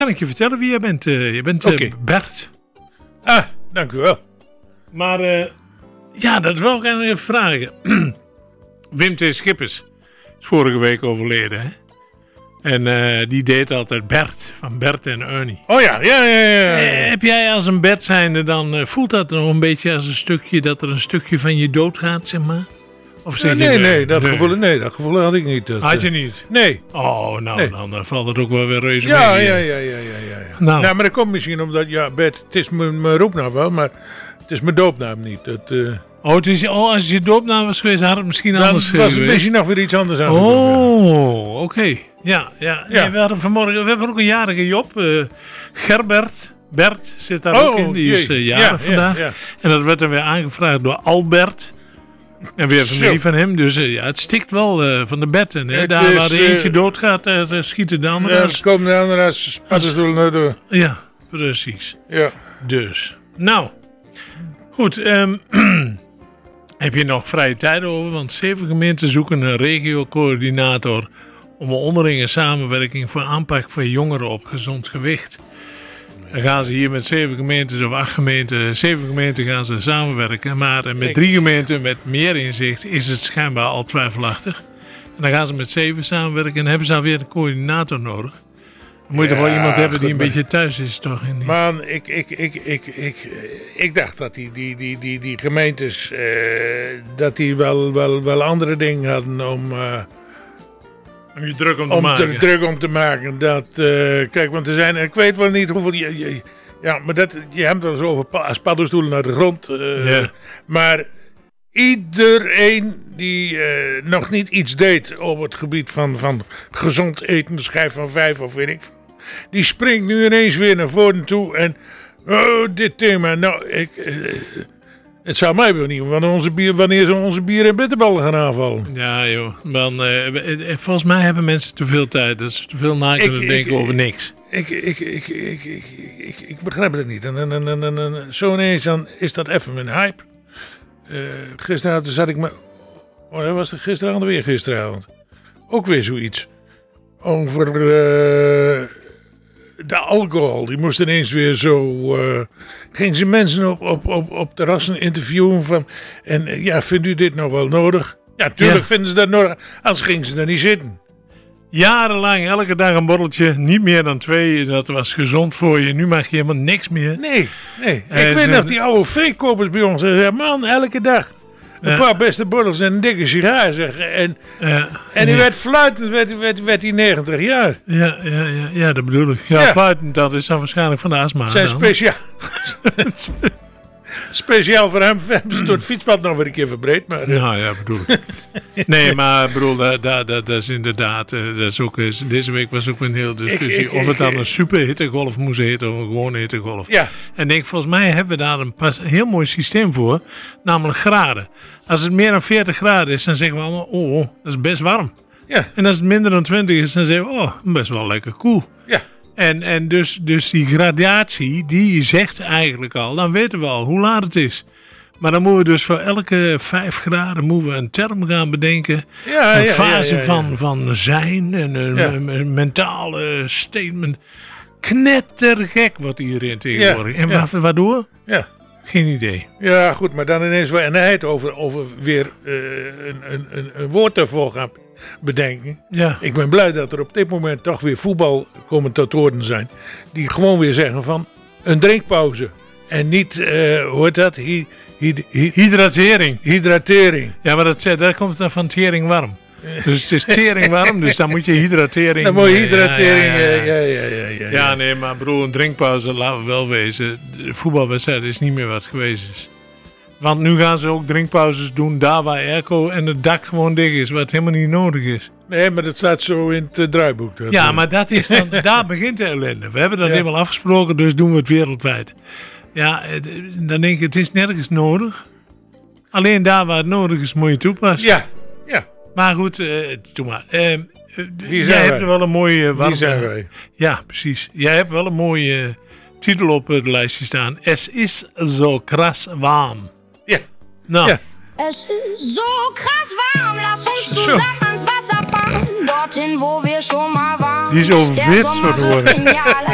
Kan ik je vertellen wie jij bent? Je bent Bert. Ah, dank u wel. Maar dat wil ik even vragen. Wim T. Schippers is vorige week overleden, hè? En die deed altijd Bert, van Bert en Ernie. Oh ja. Heb jij als een Bert zijnde dan, voelt dat nog een beetje als een stukje, dat er een stukje van je dood gaat, zeg maar? Of zeg dat gevoel had ik niet. Had je niet? Nee. Oh, nou, dan valt het ook wel weer reuze Ja. Nou. Maar dat komt misschien omdat, Bert, het is mijn roepnaam wel, maar het is mijn doopnaam niet. Als je doopnaam was geweest, had het misschien dan anders was het misschien nog weer iets anders aan. Oh, oké. Ja. Nee, we hebben ook een jarige Job. Gerbert. Bert zit daar ook in. Die is jarig vandaag. Ja. En dat werd dan weer aangevraagd door Albert. En weer familie van hem. Dus het stikt wel van de betten. Hè? Daar waar de eentje doodgaat, schieten de andere. Ja, dan komen de andere als paddenstoelen naar de... Ja, precies. Ja. Dus. Nou. Goed. Heb je nog vrije tijd over? Want 7 gemeenten zoeken een regiocoördinator om een onderlinge samenwerking voor aanpak voor jongeren op gezond gewicht. Dan gaan ze hier met 7 gemeentes of 8 gemeenten, 7 gemeenten gaan ze samenwerken. Maar met 3 gemeenten met meer inzicht is het schijnbaar al twijfelachtig. En dan gaan ze met 7 samenwerken en hebben ze alweer een coördinator nodig. Dan moet je toch wel iemand hebben die een beetje thuis is, toch? Man, ik dacht dat die gemeentes dat die wel andere dingen hadden om je druk om te maken. Kijk, want er zijn, ik weet wel niet hoeveel... maar je hebt wel eens over als paddenstoelen naar de grond. Maar iedereen die nog niet iets deed op het gebied van gezond eten, de schijf van 5 of weet ik veel, die springt nu ineens weer naar voren toe en dit thema. Nou, het zou mij wel niet, wanneer ze onze bier en bitterballen gaan aanvallen. Ja joh, dan, volgens mij hebben mensen te veel tijd, dat ze te veel na kunnen denken over niks. Ik begrijp het niet. En zo ineens dan is dat even mijn hype. Gisteravond zat ik me... was het gisteravond weer gisteravond? Ook weer zoiets. Over de alcohol. Die moest ineens weer zo... gingen ze mensen op terrassen interviewen van... En vindt u dit nog wel nodig? Ja, tuurlijk vinden ze dat nodig. Anders gingen ze daar niet zitten. Jarenlang, elke dag een borreltje. Niet meer dan 2. Dat was gezond voor je. Nu mag je helemaal niks meer. Nee. Ik weet nog die oude freekkopers bij ons. Ze zeggen, man, elke dag. Een paar beste borrels en een dikke sigaar, zeg. En die werd fluitend, werd hij 90 jaar. Ja, dat bedoel ik. Ja, fluitend, dat is dan waarschijnlijk van de astma. Zijn speciaal voor hem hebben ze door het fietspad nog weer een keer verbreed. Maar, Nou ja, bedoel ik. Nee, maar bedoel, dat is inderdaad, dat is ook, deze week was ook een hele discussie of het dan een super hittegolf moest heten of een gewone hittegolf. Ja. En ik, volgens mij hebben we daar een heel mooi systeem voor, namelijk graden. Als het meer dan 40 graden is, dan zeggen we allemaal, dat is best warm. Ja. En als het minder dan 20 is, dan zeggen we, best wel lekker koel. Ja. En dus die gradatie, die zegt eigenlijk al, dan weten we al hoe laat het is. Maar dan moeten we dus voor elke 5 graden moeten we een term gaan bedenken. Een fase van zijn en een mentale statement. Knettergek wordt iedereen tegenwoordig. En waardoor? Ja. Geen idee. Ja, goed, maar dan ineens wel. En hij het over weer een woord ervoor gaan bedenken. Ja. Ik ben blij dat er op dit moment toch weer voetbalcommentatoren zijn die gewoon weer zeggen van een drinkpauze. En niet, hoe heet dat? Hydratering. Ja, maar dat komt dan van tering warm. Dus het is tering warm, dus dan moet je hydratering... Dan moet je hydratering... Ja, nee, maar broer, een drinkpauze, laten we wel wezen. De voetbalwedstrijd is niet meer wat geweest is. Want nu gaan ze ook drinkpauzes doen daar waar airco en het dak gewoon dicht is, wat helemaal niet nodig is. Nee, maar dat staat zo in het draaiboek. Maar dat is dan, daar begint de ellende. We hebben dat helemaal afgesproken, dus doen we het wereldwijd. Ja, dan denk ik, het is nergens nodig. Alleen daar waar het nodig is, moet je toepassen. Ja. Maar goed, doe maar. Jij hebt wel een mooie... Wie zijn wij? Ja, precies. Jij hebt wel een mooie titel op het lijstje staan. Es is zo krass warm. Ja. Nou. Ja. Es ist so krass warm, lass uns zusammen ans Wasser fahren. Dorthin, wo wir schon mal waren. Die is overwit, zo te worden.